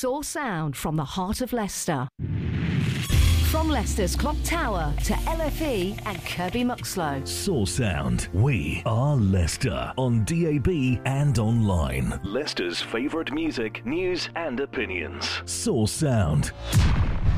Source Sound from the heart of Leicester. From Leicester's Clock Tower to LFE and Kirby Muxloe. Source Sound. We are Leicester on DAB and online. Leicester's favourite music, news and opinions. Source Sound.